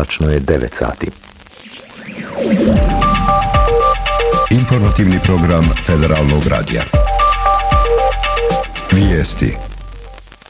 tačno je 9 sati. Informativni program Federalnog radija. Vijesti.